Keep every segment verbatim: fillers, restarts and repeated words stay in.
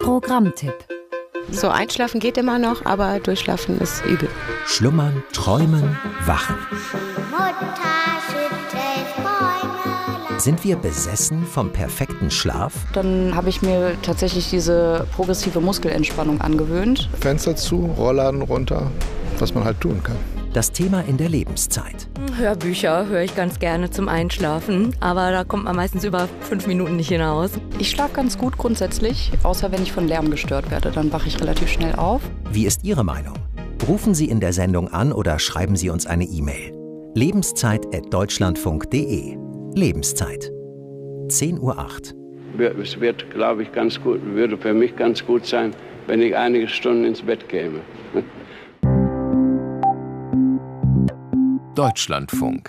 Programmtipp. So einschlafen geht immer noch, aber durchschlafen ist übel. Schlummern, träumen, wachen. Mutter schüttelt Bäume. Sind wir besessen vom perfekten Schlaf? Dann habe ich mir tatsächlich diese progressive Muskelentspannung angewöhnt. Fenster zu, Rollladen runter, was man halt tun kann. Das Thema in der Lebenszeit. Hörbücher höre ich ganz gerne zum Einschlafen, aber da kommt man meistens über fünf Minuten nicht hinaus. Ich schlafe ganz gut grundsätzlich, außer wenn ich von Lärm gestört werde, dann wache ich relativ schnell auf. Wie ist Ihre Meinung? Rufen Sie in der Sendung an oder schreiben Sie uns eine E-Mail. lebenszeit at deutschlandfunk punkt de. Lebenszeit. zehn Uhr acht. Es wird, glaube ich, ganz gut, würde für mich ganz gut sein, wenn ich einige Stunden ins Bett käme. Deutschlandfunk.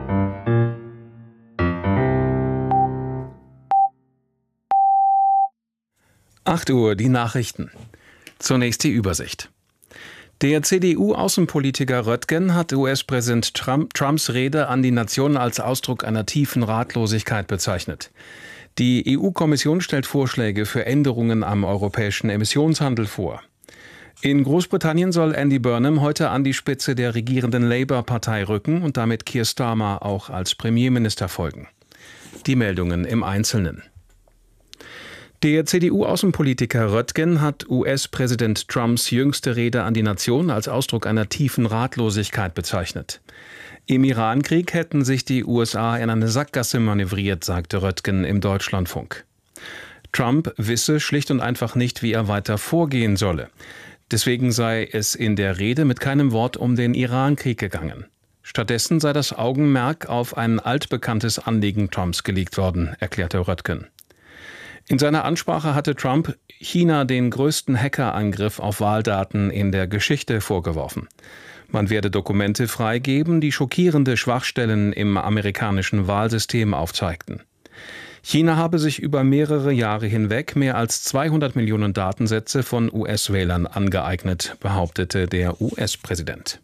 acht Uhr, die Nachrichten. Zunächst die Übersicht. Der C D U-Außenpolitiker Röttgen hat U S-Präsident Trump, Trumps Rede an die Nation als Ausdruck einer tiefen Ratlosigkeit bezeichnet. Die E U-Kommission stellt Vorschläge für Änderungen am europäischen Emissionshandel vor. In Großbritannien soll Andy Burnham heute an die Spitze der regierenden Labour-Partei rücken und damit Keir Starmer auch als Premierminister folgen. Die Meldungen im Einzelnen. Der C D U-Außenpolitiker Röttgen hat U S-Präsident Trumps jüngste Rede an die Nation als Ausdruck einer tiefen Ratlosigkeit bezeichnet. Im Irankrieg hätten sich die U S A in eine Sackgasse manövriert, sagte Röttgen im Deutschlandfunk. Trump wisse schlicht und einfach nicht, wie er weiter vorgehen solle. Deswegen sei es in der Rede mit keinem Wort um den Irankrieg gegangen. Stattdessen sei das Augenmerk auf ein altbekanntes Anliegen Trumps gelegt worden, erklärte Röttgen. In seiner Ansprache hatte Trump China den größten Hackerangriff auf Wahldaten in der Geschichte vorgeworfen. Man werde Dokumente freigeben, die schockierende Schwachstellen im amerikanischen Wahlsystem aufzeigten. China habe sich über mehrere Jahre hinweg mehr als zweihundert Millionen Datensätze von U S-Wählern angeeignet, behauptete der U S-Präsident.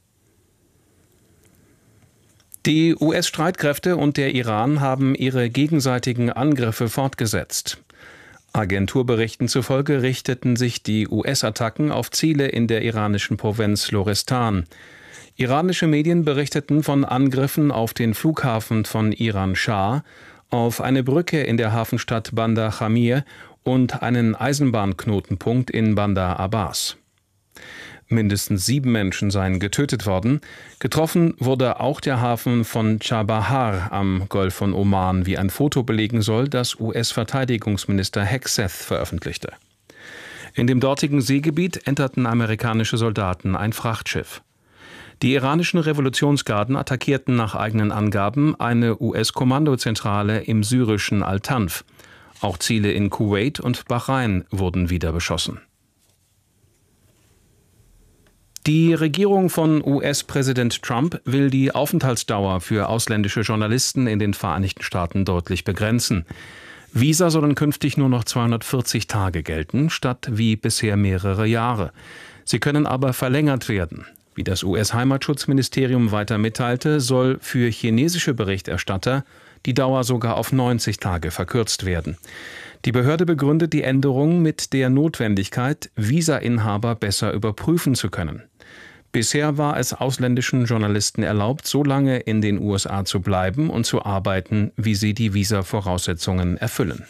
Die U S-Streitkräfte und der Iran haben ihre gegenseitigen Angriffe fortgesetzt. Agenturberichten zufolge richteten sich die U S-Attacken auf Ziele in der iranischen Provinz Lorestan. Iranische Medien berichteten von Angriffen auf den Flughafen von Iran-Schah, auf eine Brücke in der Hafenstadt Bandar Jamir und einen Eisenbahnknotenpunkt in Bandar Abbas. Mindestens sieben Menschen seien getötet worden. Getroffen wurde auch der Hafen von Chabahar am Golf von Oman, wie ein Foto belegen soll, das U S-Verteidigungsminister Hegseth veröffentlichte. In dem dortigen Seegebiet enterten amerikanische Soldaten ein Frachtschiff. Die iranischen Revolutionsgarden attackierten nach eigenen Angaben eine U S-Kommandozentrale im syrischen Al-Tanf. Auch Ziele in Kuwait und Bahrain wurden wieder beschossen. Die Regierung von U S-Präsident Trump will die Aufenthaltsdauer für ausländische Journalisten in den Vereinigten Staaten deutlich begrenzen. Visa sollen künftig nur noch zweihundertvierzig Tage gelten, statt wie bisher mehrere Jahre. Sie können aber verlängert werden. Wie das U S-Heimatschutzministerium weiter mitteilte, soll für chinesische Berichterstatter die Dauer sogar auf neunzig Tage verkürzt werden. Die Behörde begründet die Änderung mit der Notwendigkeit, Visainhaber besser überprüfen zu können. Bisher war es ausländischen Journalisten erlaubt, so lange in den U S A zu bleiben und zu arbeiten, wie sie die Visa-Voraussetzungen erfüllen.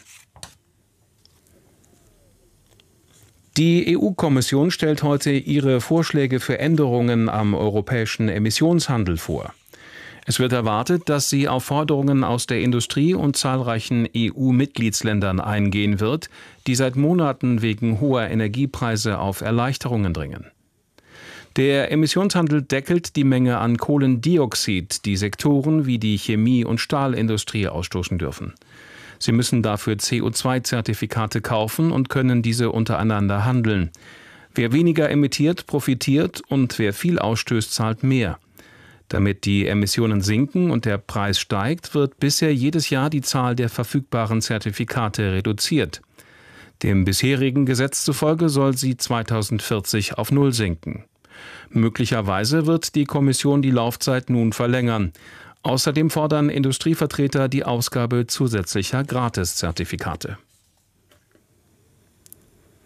Die E U-Kommission stellt heute ihre Vorschläge für Änderungen am europäischen Emissionshandel vor. Es wird erwartet, dass sie auf Forderungen aus der Industrie und zahlreichen E U-Mitgliedsländern eingehen wird, die seit Monaten wegen hoher Energiepreise auf Erleichterungen dringen. Der Emissionshandel deckelt die Menge an Kohlendioxid, die Sektoren wie die Chemie- und Stahlindustrie ausstoßen dürfen. Sie müssen dafür C O zwei Zertifikate kaufen und können diese untereinander handeln. Wer weniger emittiert, profitiert und wer viel ausstößt, zahlt mehr. Damit die Emissionen sinken und der Preis steigt, wird bisher jedes Jahr die Zahl der verfügbaren Zertifikate reduziert. Dem bisherigen Gesetz zufolge soll sie zweitausendvierzig auf Null sinken. Möglicherweise wird die Kommission die Laufzeit nun verlängern. Außerdem fordern Industrievertreter die Ausgabe zusätzlicher Gratiszertifikate.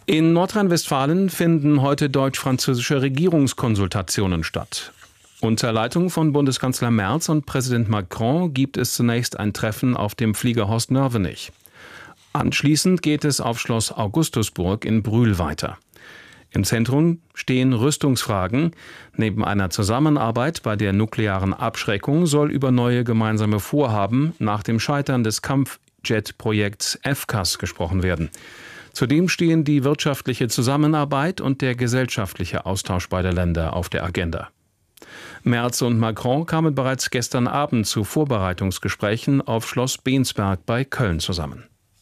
In Nordrhein-Westfalen finden heute deutsch-französische Regierungskonsultationen statt. Unter Leitung von Bundeskanzler Merz und Präsident Macron gibt es zunächst ein Treffen auf dem Flieger Horst-Nörvenich. Anschließend geht es auf Schloss Augustusburg in Brühl weiter. Im Zentrum stehen Rüstungsfragen. Neben einer Zusammenarbeit bei der nuklearen Abschreckung soll über neue gemeinsame Vorhaben nach dem Scheitern des Kampfjet-Projekts F C A S gesprochen werden. Zudem stehen die wirtschaftliche Zusammenarbeit und der gesellschaftliche Austausch beider Länder auf der Agenda. Merz und Macron kamen bereits gestern Abend zu Vorbereitungsgesprächen auf Schloss Bensberg bei Köln zusammen.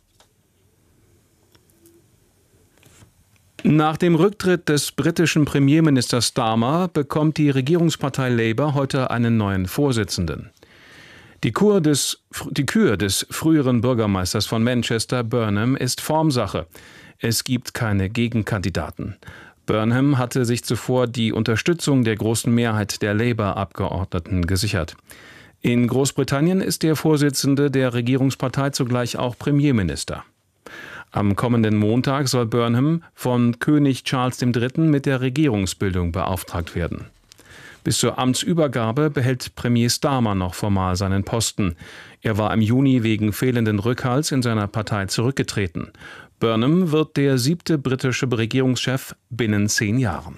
Nach dem Rücktritt des britischen Premierministers Starmer bekommt die Regierungspartei Labour heute einen neuen Vorsitzenden. Die Kur des, die Kür des früheren Bürgermeisters von Manchester, Burnham, ist Formsache. Es gibt keine Gegenkandidaten. Burnham hatte sich zuvor die Unterstützung der großen Mehrheit der Labour-Abgeordneten gesichert. In Großbritannien ist der Vorsitzende der Regierungspartei zugleich auch Premierminister. Am kommenden Montag soll Burnham von König Charles der Dritte mit der Regierungsbildung beauftragt werden. Bis zur Amtsübergabe behält Premier Starmer noch formal seinen Posten. Er war im Juni wegen fehlenden Rückhalts in seiner Partei zurückgetreten. Burnham wird der siebte britische Regierungschef binnen zehn Jahren.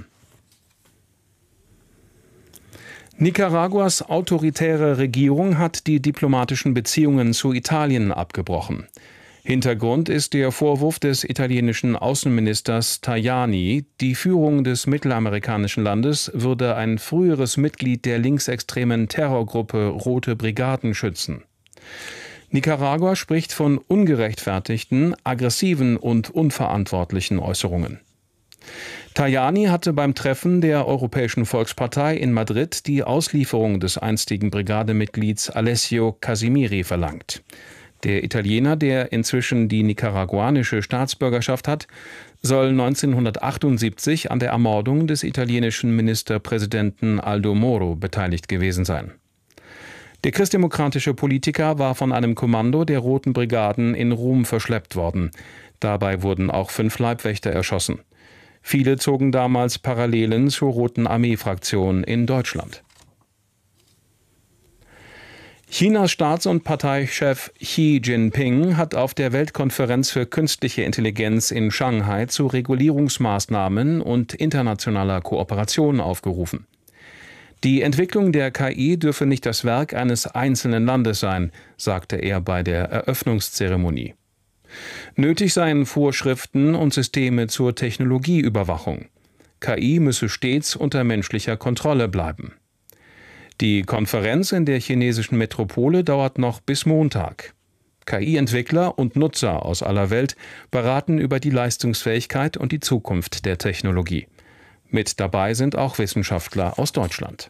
Nicaraguas autoritäre Regierung hat die diplomatischen Beziehungen zu Italien abgebrochen. Hintergrund ist der Vorwurf des italienischen Außenministers Tajani, die Führung des mittelamerikanischen Landes würde ein früheres Mitglied der linksextremen Terrorgruppe Rote Brigaden schützen. Nicaragua spricht von ungerechtfertigten, aggressiven und unverantwortlichen Äußerungen. Tajani hatte beim Treffen der Europäischen Volkspartei in Madrid die Auslieferung des einstigen Brigademitglieds Alessio Casimiri verlangt. Der Italiener, der inzwischen die nicaraguanische Staatsbürgerschaft hat, soll neunzehnhundertachtundsiebzig an der Ermordung des italienischen Ministerpräsidenten Aldo Moro beteiligt gewesen sein. Der christdemokratische Politiker war von einem Kommando der Roten Brigaden in Rom verschleppt worden. Dabei wurden auch fünf Leibwächter erschossen. Viele zogen damals Parallelen zur Roten Armee-Fraktion in Deutschland. Chinas Staats- und Parteichef Xi Jinping hat auf der Weltkonferenz für künstliche Intelligenz in Shanghai zu Regulierungsmaßnahmen und internationaler Kooperation aufgerufen. Die Entwicklung der K I dürfe nicht das Werk eines einzelnen Landes sein, sagte er bei der Eröffnungszeremonie. Nötig seien Vorschriften und Systeme zur Technologieüberwachung. K I müsse stets unter menschlicher Kontrolle bleiben. Die Konferenz in der chinesischen Metropole dauert noch bis Montag. K I-Entwickler und Nutzer aus aller Welt beraten über die Leistungsfähigkeit und die Zukunft der Technologie. Mit dabei sind auch Wissenschaftler aus Deutschland.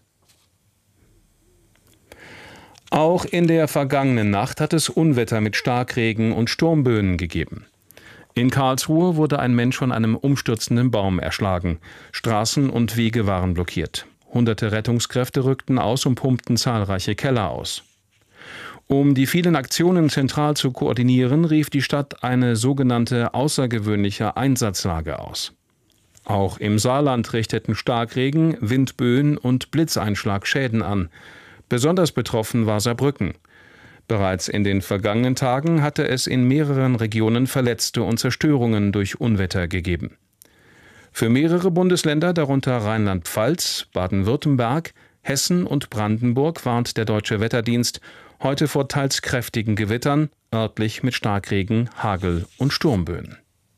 Auch in der vergangenen Nacht hat es Unwetter mit Starkregen und Sturmböen gegeben. In Karlsruhe wurde ein Mensch von einem umstürzenden Baum erschlagen. Straßen und Wege waren blockiert. Hunderte Rettungskräfte rückten aus und pumpten zahlreiche Keller aus. Um die vielen Aktionen zentral zu koordinieren, rief die Stadt eine sogenannte außergewöhnliche Einsatzlage aus. Auch im Saarland richteten Starkregen, Windböen und Blitzeinschlag Schäden an. Besonders betroffen war Saarbrücken. Bereits in den vergangenen Tagen hatte es in mehreren Regionen Verletzte und Zerstörungen durch Unwetter gegeben. Für mehrere Bundesländer, darunter Rheinland-Pfalz, Baden-Württemberg, Hessen und Brandenburg, warnt der Deutsche Wetterdienst heute vor teils kräftigen Gewittern, örtlich mit Starkregen, Hagel und Sturmböen.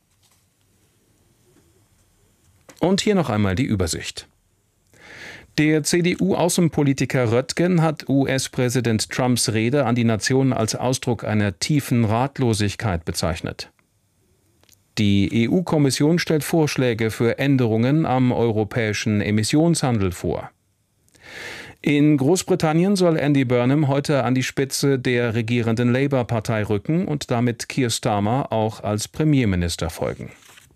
Und hier noch einmal die Übersicht. Der C D U-Außenpolitiker Röttgen hat U S-Präsident Trumps Rede an die Nation als Ausdruck einer tiefen Ratlosigkeit bezeichnet. Die E U-Kommission stellt Vorschläge für Änderungen am europäischen Emissionshandel vor. In Großbritannien soll Andy Burnham heute an die Spitze der regierenden Labour-Partei rücken und damit Keir Starmer auch als Premierminister folgen.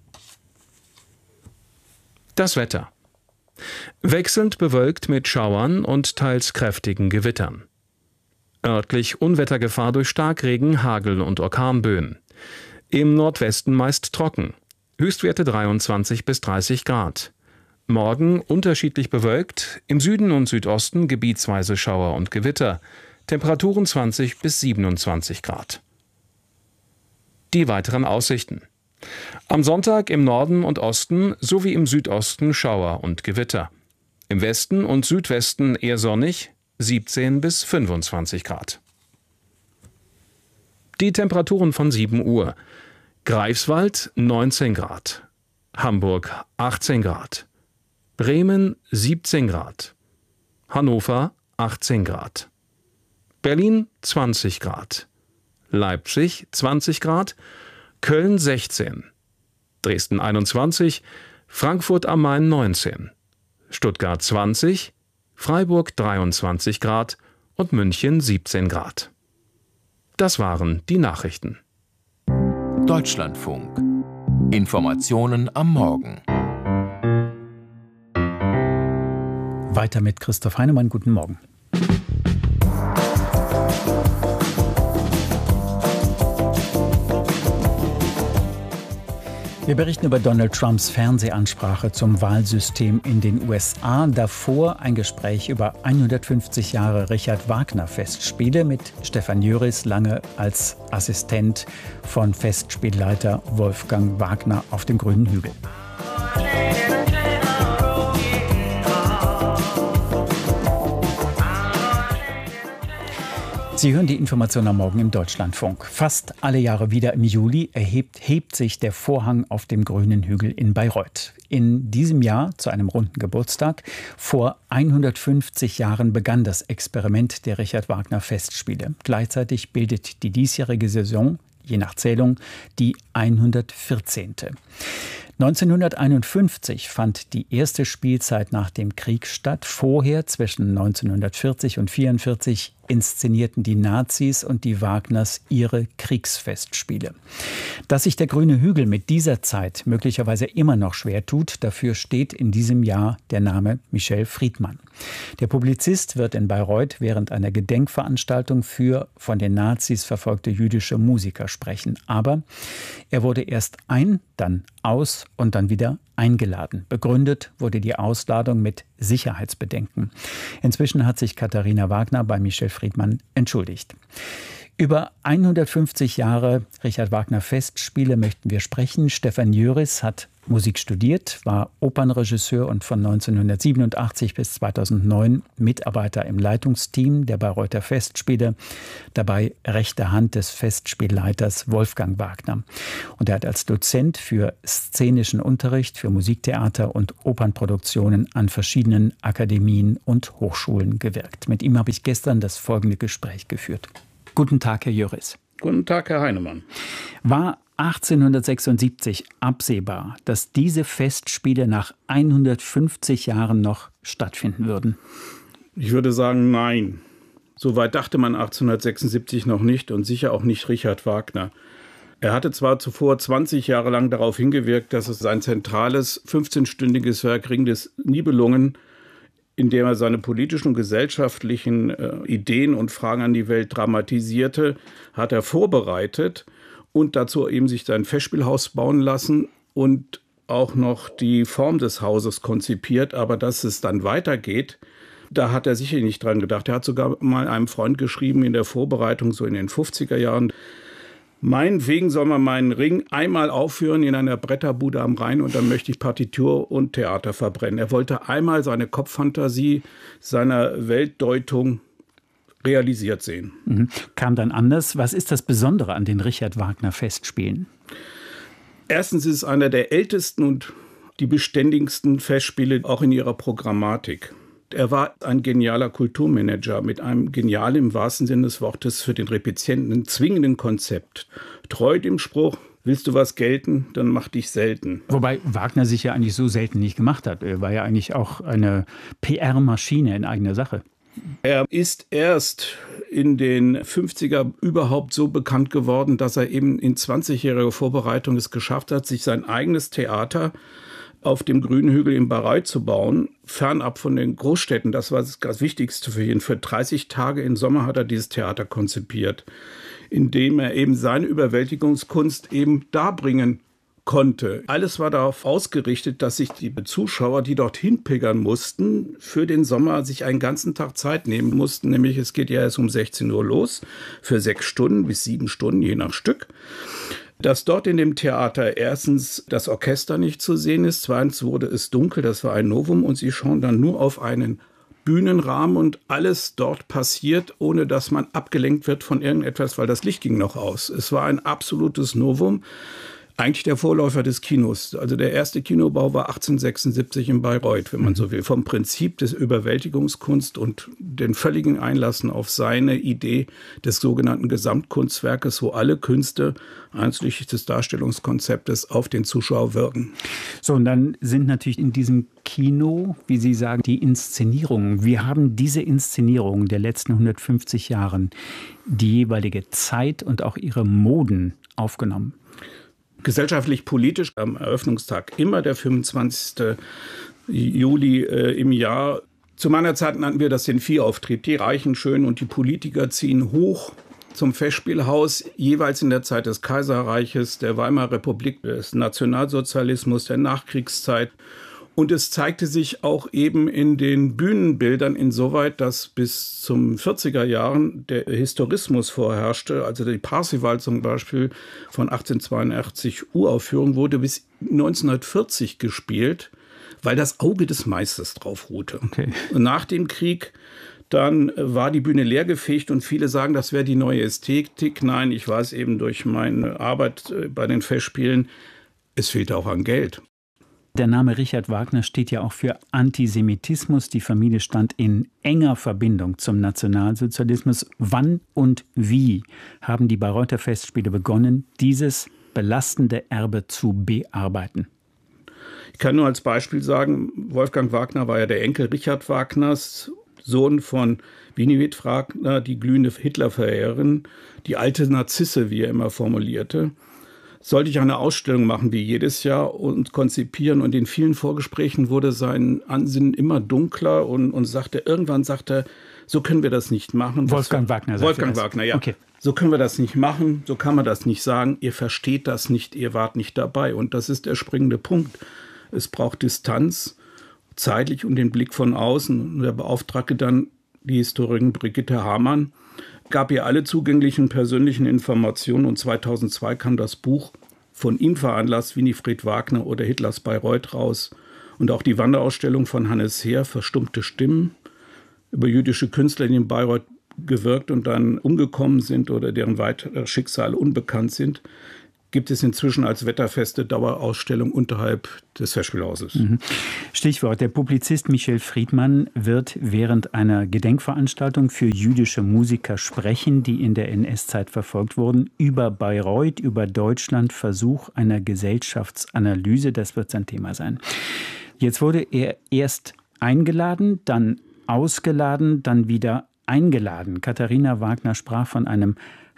Das Wetter. Wechselnd bewölkt mit Schauern und teils kräftigen Gewittern. Örtlich Unwettergefahr durch Starkregen, Hagel und Orkanböen. Im Nordwesten meist trocken. Höchstwerte dreiundzwanzig bis dreißig Grad. Morgen unterschiedlich bewölkt, im Süden und Südosten gebietsweise Schauer und Gewitter. Temperaturen zwanzig bis siebenundzwanzig Grad. Die weiteren Aussichten. Am Sonntag im Norden und Osten sowie im Südosten Schauer und Gewitter. Im Westen und Südwesten eher sonnig, siebzehn bis fünfundzwanzig Grad. Die Temperaturen von sieben Uhr. Greifswald neunzehn Grad, Hamburg achtzehn Grad, Bremen siebzehn Grad, Hannover achtzehn Grad, Berlin zwanzig Grad, Leipzig zwanzig Grad, Köln sechzehn, Dresden einundzwanzig, Frankfurt am Main neunzehn, Stuttgart zwanzig, Freiburg dreiundzwanzig Grad und München siebzehn Grad. Das waren die Nachrichten. Deutschlandfunk. Informationen am Morgen. Weiter mit Christoph Heinemann. Guten Morgen. Wir berichten über Donald Trumps Fernsehansprache zum Wahlsystem in den U S A. Davor ein Gespräch über hundertfünfzig Jahre Richard Wagner Festspiele mit Stefan Jöris, lange als Assistent von Festspielleiter Wolfgang Wagner auf dem Grünen Hügel. Sie hören die Information am Morgen im Deutschlandfunk. Fast alle Jahre wieder im Juli erhebt, hebt sich der Vorhang auf dem Grünen Hügel in Bayreuth. In diesem Jahr zu einem runden Geburtstag. Vor hundertfünfzig Jahren begann das Experiment der Richard Wagner Festspiele. Gleichzeitig bildet die diesjährige Saison, je nach Zählung, die hundertvierzehnte neunzehnhunderteinundfünfzig fand die erste Spielzeit nach dem Krieg statt. Vorher, zwischen neunzehnhundertvierzig und vierundvierzig, inszenierten die Nazis und die Wagners ihre Kriegsfestspiele. Dass sich der Grüne Hügel mit dieser Zeit möglicherweise immer noch schwer tut, dafür steht in diesem Jahr der Name Michel Friedmann. Der Publizist wird in Bayreuth während einer Gedenkveranstaltung für von den Nazis verfolgte jüdische Musiker sprechen. Aber er wurde erst ein, dann aus und dann wieder eingeladen. Begründet wurde die Ausladung mit Sicherheitsbedenken. Inzwischen hat sich Katharina Wagner bei Michel Friedmann entschuldigt. Über hundertfünfzig Jahre Richard Wagner Festspiele möchten wir sprechen. Stefan Jöris hat Musik studiert, war Opernregisseur und von neunzehnhundertsiebenundachtzig bis zweitausendneun Mitarbeiter im Leitungsteam der Bayreuther Festspiele, dabei rechte Hand des Festspielleiters Wolfgang Wagner. Und er hat als Dozent für szenischen Unterricht, für Musiktheater und Opernproduktionen an verschiedenen Akademien und Hochschulen gewirkt. Mit ihm habe ich gestern das folgende Gespräch geführt. Guten Tag, Herr Jöris. Guten Tag, Herr Heinemann. War achtzehnhundertsechsundsiebzig absehbar, dass diese Festspiele nach hundertfünfzig Jahren noch stattfinden würden? Ich würde sagen, nein. Soweit dachte man achtzehnhundertsechsundsiebzig noch nicht und sicher auch nicht Richard Wagner. Er hatte zwar zuvor zwanzig Jahre lang darauf hingewirkt, dass es sein zentrales fünfzehnstündiges Werk Ring des Nibelungen, in dem er seine politischen und gesellschaftlichen äh, Ideen und Fragen an die Welt dramatisierte, hat er vorbereitet und dazu eben sich sein Festspielhaus bauen lassen und auch noch die Form des Hauses konzipiert. Aber dass es dann weitergeht, da hat er sicher nicht dran gedacht. Er hat sogar mal einem Freund geschrieben in der Vorbereitung, so in den fünfziger Jahren, meinetwegen soll man meinen Ring einmal aufführen in einer Bretterbude am Rhein und dann möchte ich Partitur und Theater verbrennen. Er wollte einmal seine Kopffantasie seiner Weltdeutung realisiert sehen. Mhm. Kam dann anders. Was ist das Besondere an den Richard Wagner Festspielen? Erstens ist es einer der ältesten und die beständigsten Festspiele, auch in ihrer Programmatik. Er war ein genialer Kulturmanager mit einem genialen, im wahrsten Sinne des Wortes, für den Repezienten zwingenden Konzept. Treu dem Spruch, willst du was gelten, dann mach dich selten. Wobei Wagner sich ja eigentlich so selten nicht gemacht hat. Er war ja eigentlich auch eine P R-Maschine in eigener Sache. Er ist erst in den fünfziger überhaupt so bekannt geworden, dass er eben in zwanzigjähriger Vorbereitung es geschafft hat, sich sein eigenes Theater auf dem Grünen Hügel in Bayreuth zu bauen, fernab von den Großstädten. Das war das Wichtigste für ihn. Für dreißig Tage im Sommer hat er dieses Theater konzipiert, indem er eben seine Überwältigungskunst eben darbringen konnte. Alles war darauf ausgerichtet, dass sich die Zuschauer, die dorthin pilgern mussten, für den Sommer sich einen ganzen Tag Zeit nehmen mussten. Nämlich es geht ja erst um sechzehn Uhr los, für sechs Stunden bis sieben Stunden, je nach Stück. Dass dort in dem Theater erstens das Orchester nicht zu sehen ist, zweitens wurde es dunkel, das war ein Novum, und sie schauen dann nur auf einen Bühnenrahmen und alles dort passiert, ohne dass man abgelenkt wird von irgendetwas, weil das Licht ging noch aus. Es war ein absolutes Novum. Eigentlich der Vorläufer des Kinos. Also der erste Kinobau war achtzehnhundertsechsundsiebzig in Bayreuth, wenn man so will. Vom Prinzip des Überwältigungskunst und den völligen Einlassen auf seine Idee des sogenannten Gesamtkunstwerkes, wo alle Künste einschließlich des Darstellungskonzeptes auf den Zuschauer wirken. So, und dann sind natürlich in diesem Kino, wie Sie sagen, die Inszenierungen. Wir haben diese Inszenierungen der letzten hundertfünfzig Jahre, die jeweilige Zeit und auch ihre Moden aufgenommen. Gesellschaftlich-politisch am Eröffnungstag immer der fünfundzwanzigsten Juli äh, im Jahr. Zu meiner Zeit nannten wir das den Viehauftrieb. Die Reichen, Schönen und die Politiker ziehen hoch zum Festspielhaus, jeweils in der Zeit des Kaiserreiches, der Weimarer Republik, des Nationalsozialismus, der Nachkriegszeit. Und es zeigte sich auch eben in den Bühnenbildern insoweit, dass bis zum vierziger Jahren der Historismus vorherrschte. Also die Parsival zum Beispiel von achtzehnhundertzweiundachtzig Uraufführung wurde bis neunzehnhundertvierzig gespielt, weil das Auge des Meisters drauf ruhte. Okay. Nach dem Krieg dann war die Bühne leergefegt und viele sagen, das wäre die neue Ästhetik. Nein, ich weiß eben durch meine Arbeit bei den Festspielen, es fehlte auch an Geld. Der Name Richard Wagner steht ja auch für Antisemitismus. Die Familie stand in enger Verbindung zum Nationalsozialismus. Wann und wie haben die Bayreuther Festspiele begonnen, dieses belastende Erbe zu bearbeiten? Ich kann nur als Beispiel sagen, Wolfgang Wagner war ja der Enkel Richard Wagners, Sohn von Winifred Wagner, die glühende Hitlerverehrerin, die alte Narzisse, wie er immer formulierte. Sollte ich eine Ausstellung machen, wie jedes Jahr, und konzipieren. Und in vielen Vorgesprächen wurde sein Ansinnen immer dunkler und, und sagte, irgendwann sagte er, so können wir das nicht machen. Wolfgang Wagner. Wolfgang Wagner, ja. Okay. So können wir das nicht machen, so kann man das nicht sagen. Ihr versteht das nicht, ihr wart nicht dabei. Und das ist der springende Punkt. Es braucht Distanz, zeitlich und den Blick von außen. Und er beauftragte dann die Historikerin Brigitte Hamann, gab ihr alle zugänglichen persönlichen Informationen, und zweitausendzwei kam das Buch von ihm veranlasst, Winifred Wagner oder Hitlers Bayreuth, raus. Und auch die Wanderausstellung von Hannes Heer, Verstummte Stimmen, über jüdische Künstler, die in Bayreuth gewirkt und dann umgekommen sind oder deren weitere Schicksale unbekannt sind, gibt es inzwischen als wetterfeste Dauerausstellung unterhalb des Festspielhauses. Stichwort, der Publizist Michel Friedmann wird während einer Gedenkveranstaltung für jüdische Musiker sprechen, die in der N S-Zeit verfolgt wurden, über Bayreuth, über Deutschland, Versuch einer Gesellschaftsanalyse. Das wird sein Thema sein. Jetzt wurde er erst eingeladen, dann ausgeladen, dann wieder eingeladen. Katharina Wagner sprach von einem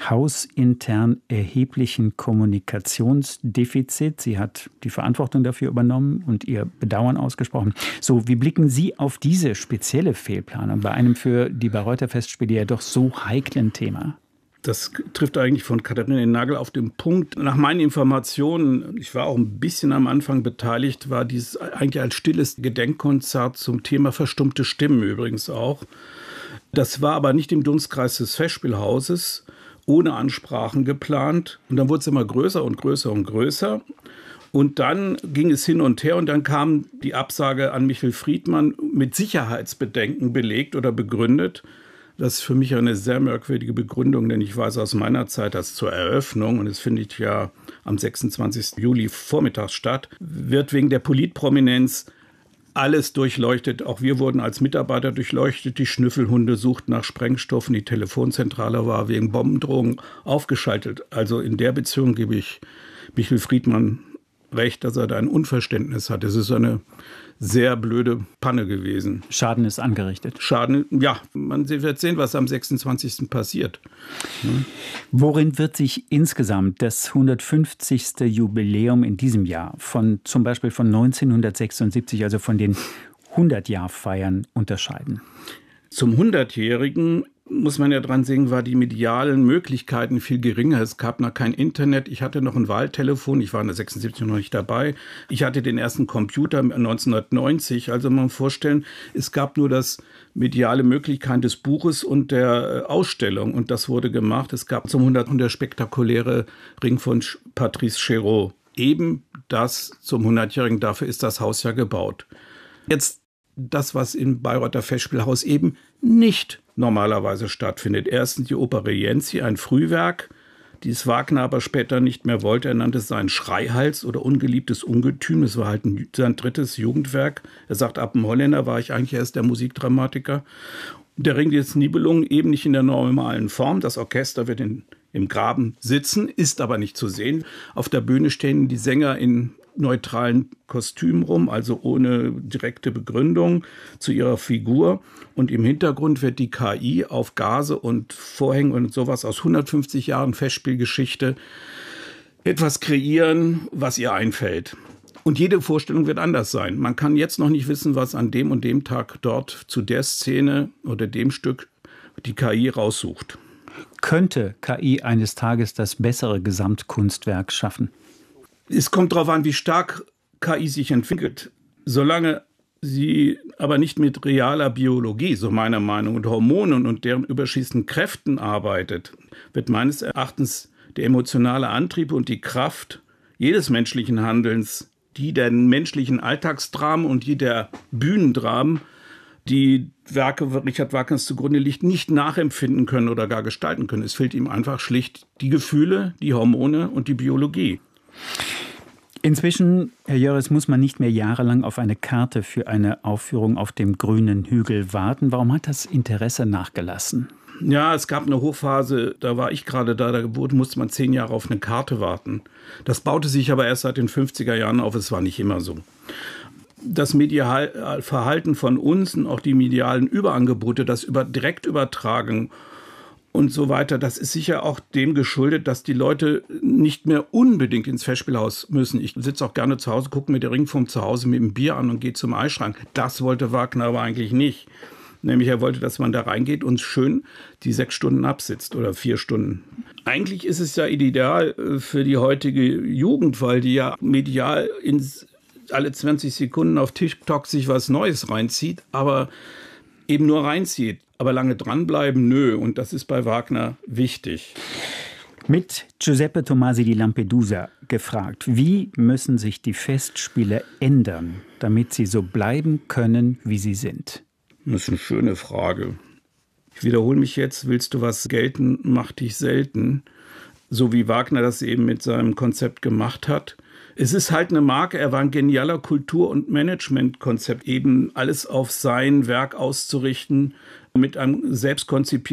hausintern erheblichen Kommunikationsdefizit. Sie hat die Verantwortung dafür übernommen und ihr Bedauern ausgesprochen. So, wie blicken Sie auf diese spezielle Fehlplanung bei einem für die Bayreuther Festspiele ja doch so heiklen Thema? Das trifft eigentlich von Katharina den Nagel auf den Punkt. Nach meinen Informationen, ich war auch ein bisschen am Anfang beteiligt, war dies eigentlich ein stilles Gedenkkonzert zum Thema verstummte Stimmen übrigens auch. Das war aber nicht im Dunstkreis des Festspielhauses, ohne Ansprachen geplant. Und dann wurde es immer größer und größer und größer. Und dann ging es hin und her und dann kam die Absage an Michel Friedmann mit Sicherheitsbedenken belegt oder begründet. Das ist für mich eine sehr merkwürdige Begründung, denn ich weiß aus meiner Zeit, dass zur Eröffnung, und es findet ja am sechsundzwanzigsten Juli vormittags statt, wird wegen der Politprominenz alles durchleuchtet. Auch wir wurden als Mitarbeiter durchleuchtet. Die Schnüffelhunde suchten nach Sprengstoffen. Die Telefonzentrale war wegen Bombendrohungen aufgeschaltet. Also in der Beziehung gebe ich Michel Friedmann recht, dass er da ein Unverständnis hat. Es ist eine sehr blöde Panne gewesen. Schaden ist angerichtet. Schaden, ja. Man wird sehen, was am sechsundzwanzigsten passiert. Hm. Worin wird sich insgesamt das hundertfünfzigste Jubiläum in diesem Jahr von zum Beispiel von neunzehnhundertsechsundsiebzig, also von den hundert-Jahr-Feiern, unterscheiden? Zum hundertjährigen muss man ja dran sehen, war die medialen Möglichkeiten viel geringer. Es gab noch kein Internet. Ich hatte noch ein Wahltelefon. Ich war in der sechsundsiebzig noch nicht dabei. Ich hatte den ersten Computer neunzehnhundertneunzig. Also man muss sich vorstellen, es gab nur das mediale Möglichkeit des Buches und der Ausstellung. Und das wurde gemacht. Es gab zum hundertsten der spektakuläre Ring von Patrice Chéreau. Eben das zum hundertjährigen. Dafür ist das Haus ja gebaut. Jetzt das, was im Bayreuther Festspielhaus eben nicht normalerweise stattfindet. Erstens die Oper Rienzi, ein Frühwerk, dieses Wagner aber später nicht mehr wollte. Er nannte es seinen Schreihals oder ungeliebtes Ungetüm. Es war halt ein, sein drittes Jugendwerk. Er sagt, ab dem Holländer war ich eigentlich erst der Musikdramatiker. Und der Ring des Nibelungen eben nicht in der normalen Form. Das Orchester wird in, im Graben sitzen, ist aber nicht zu sehen. Auf der Bühne stehen die Sänger in neutralen Kostümen rum, also ohne direkte Begründung zu ihrer Figur. Und im Hintergrund wird die K I auf Gase und Vorhänge und sowas aus hundertfünfzig Jahren Festspielgeschichte etwas kreieren, was ihr einfällt. Und jede Vorstellung wird anders sein. Man kann jetzt noch nicht wissen, was an dem und dem Tag dort zu der Szene oder dem Stück die K I raussucht. Könnte K I eines Tages das bessere Gesamtkunstwerk schaffen? Es kommt darauf an, wie stark K I sich entwickelt. Solange sie aber nicht mit realer Biologie, so meiner Meinung, und Hormonen und deren überschießenden Kräften arbeitet, wird meines Erachtens der emotionale Antrieb und die Kraft jedes menschlichen Handelns, die der menschlichen Alltagsdramen und die der Bühnendramen, die Werke Richard Wagners zugrunde liegt, nicht nachempfinden können oder gar gestalten können. Es fehlt ihm einfach schlicht die Gefühle, die Hormone und die Biologie. Inzwischen, Herr Jöres, muss man nicht mehr jahrelang auf eine Karte für eine Aufführung auf dem grünen Hügel warten. Warum hat das Interesse nachgelassen? Ja, es gab eine Hochphase, da war ich gerade da, da musste man zehn Jahre auf eine Karte warten. Das baute sich aber erst seit den fünfziger Jahren auf, es war nicht immer so. Das mediale Verhalten von uns und auch die medialen Überangebote, das über, direkt übertragen und so weiter, das ist sicher auch dem geschuldet, dass die Leute nicht mehr unbedingt ins Festspielhaus müssen. Ich sitze auch gerne zu Hause, gucke mir den Ring vom Zuhause mit dem Bier an und gehe zum Eisschrank. Das wollte Wagner aber eigentlich nicht. Nämlich er wollte, dass man da reingeht und schön die sechs Stunden absitzt oder vier Stunden. Eigentlich ist es ja ideal für die heutige Jugend, weil die ja medial ins, alle zwanzig Sekunden auf TikTok sich was Neues reinzieht, aber eben nur reinzieht. Aber lange dranbleiben, nö. Und das ist bei Wagner wichtig. Mit Giuseppe Tomasi di Lampedusa gefragt, wie müssen sich die Festspiele ändern, damit sie so bleiben können, wie sie sind? Das ist eine schöne Frage. Ich wiederhole mich jetzt, willst du was gelten, mach dich selten. So wie Wagner das eben mit seinem Konzept gemacht hat. Es ist halt eine Marke, er war ein genialer Kultur- und Managementkonzept, eben alles auf sein Werk auszurichten, mit einem selbst konzipierten